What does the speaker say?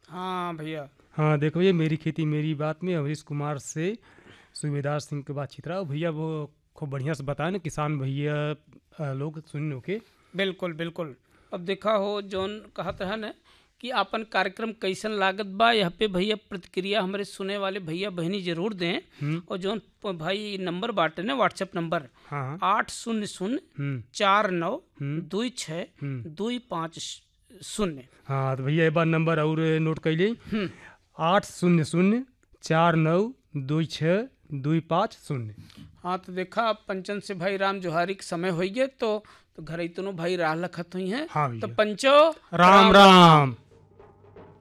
हाँ भैया। हाँ देखो ये मेरी खेती मेरी बात में अवधेश कुमार से सूबेदार सिंह के बातचीत रहा भैया। वो खूब बढ़िया से बताए ना किसान भैया लोग सुन के। बिल्कुल बिल्कुल। अब देखा हो जौन कहत है न कि आपन कार्यक्रम कैसन लागत बा, यह पे भैया प्रतिक्रिया हमारे सुने वाले भैया बहनी जरूर दें। हम्म। और जौन भाई नंबर बाटे ना व्हाट्सएप नंबर हाँ। 800 हम्म। 49 हम्म। 26 हम्म। 250। हाँ तो भैया एक बार नंबर और नोट कर ली। हम्म। 800 49 26 25 0। हाँ तो देखा अब पंचन से भाई राम जोहारी के समय हो गए तो घर इतनो भाई राह लखत हुई हैं। हाँ तो भैया। पंचो राम राम राम। राम।